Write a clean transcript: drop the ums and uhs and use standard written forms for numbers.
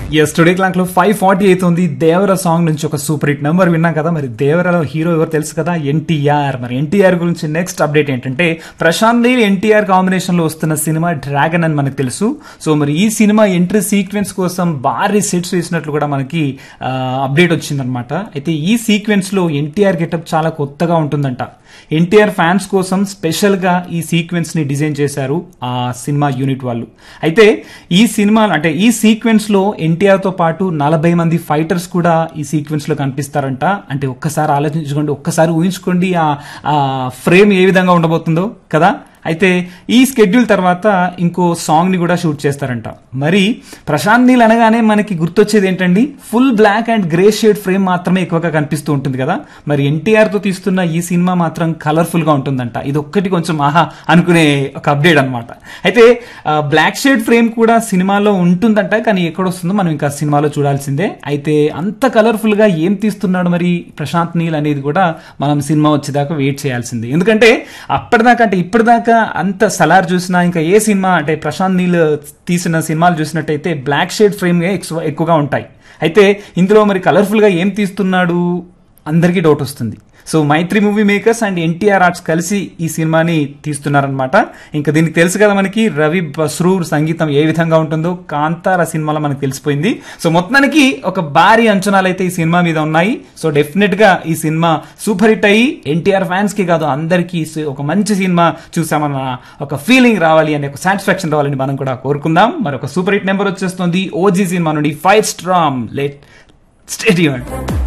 Yes today clock లో 5:48 ఉంది. దేవర song నుంచి ఒక సూపర్ హిట్ నెంబర్ విన్నాం కదా. మరి దేవరలో హీరో ఎవరు తెలుసు కదా, ఎన్టీఆర్. మరి ఎన్టీఆర్ గురించి నెక్స్ట్ అప్డేట్ ఏంటంటే, ప్రశాంత్ నీల్ ఎన్టీఆర్ కాంబినేషన్ లో వస్తున్న సినిమా డ్రాగన్ అని మనకు తెలుసు. సో మరి ఈ సినిమా ఎంట్రీ సీక్వెన్స్ కోసం భారీ సెట్స్ వేసినట్లు కూడా మనకి అప్డేట్ వచ్చిందనమాట. అయితే ఈ సీక్వెన్స్ లో ఎన్టీఆర్ గెటప్ చాలా కొత్తగా ఉంటుందంట. ఎన్టీఆర్ ఫ్యాన్స్ కోసం స్పెషల్ గా ఈ సీక్వెన్స్ ని డిజైన్ చేశారు ఆ సినిమా యూనిట్ వాళ్ళు. అయితే ఈ సినిమా అంటే ఈ సీక్వెన్స్ లో ఎన్టీఆర్ తో పాటు 40 మంది ఫైటర్స్ కూడా ఈ సీక్వెన్స్ లో కనిపిస్తారంట. అంటే ఒక్కసారి ఆలోచించుకోండి, ఒక్కసారి ఊహించుకోండి ఆ ఫ్రేమ్ ఏ విధంగా ఉండబోతుందో కదా. అయితే ఈ స్కెడ్యూల్ తర్వాత ఇంకో సాంగ్ ని కూడా షూట్ చేస్తారంట. మరి ప్రశాంత్ నీల్ అనగానే మనకి గుర్తొచ్చేది ఏంటండి, full black and grey shade frame మాత్రమే ఎక్కువగా కనిపిస్తూ ఉంటుంది కదా. మరి ఎన్టీఆర్ తో తీస్తున్న ఈ సినిమా మాత్రం కలర్ఫుల్ గా ఉంటుందంట. ఇది ఒక్కటి కొంచెం ఆహా అనుకునే ఒక అప్డేట్ అనమాట. అయితే బ్లాక్ షేడ్ ఫ్రేమ్ కూడా సినిమాలో ఉంటుందంట, కానీ ఎక్కడొస్తుందో మనం ఇంకా సినిమాలో చూడాల్సిందే. అయితే అంత కలర్ఫుల్ గా ఏం తీస్తున్నాడు మరి ప్రశాంత్ నీల్ అనేది కూడా మనం సినిమా వచ్చేదాకా వెయిట్ చేయాల్సిందే. ఎందుకంటే అప్పటిదాకా అంటే ఇప్పటిదాకా అంత సలార్ చూసినా, ఇంకా ఏ సినిమా అంటే ప్రశాంత్ నీల్ తీసిన సినిమాలు చూసినట్టయితే బ్లాక్ షేడ్ ఫ్రేమ్ ఎక్కువగా ఉంటాయి. అయితే ఇందులో మరి కలర్ఫుల్ గా ఏం తీస్తున్నాడు అందరికీ డౌట్ వస్తుంది. So Mythri movie makers and NTR arts కలిసి ఈ సినిమాని తీస్తున్నారనమాట. ఇంకా దీనికి తెలుసు కదా మనకి రవి బస్రూర్ సంగీతం ఏ విధంగా ఉంటుందో కాంతార సినిమాలో మనకు తెలిసిపోయింది. సో మొత్తానికి ఒక భారీ అంచనాలు అయితే ఈ సినిమా మీద ఉన్నాయి. సో డెఫినెట్ గా ఈ సినిమా సూపర్ హిట్ అయ్యి ఎన్టీఆర్ ఫ్యాన్స్ కి కాదు అందరికీ ఒక మంచి సినిమా చూసామన్న ఒక ఫీలింగ్ రావాలి అనే ఒక సాటిస్ఫాక్షన్ రావాలని మనం కూడా కోరుకుందాం. మరి ఒక సూపర్ హిట్ నెంబర్ వచ్చేస్తుంది ఓజీ సినిమా నుండి 5 స్టార్. Let stay tuned.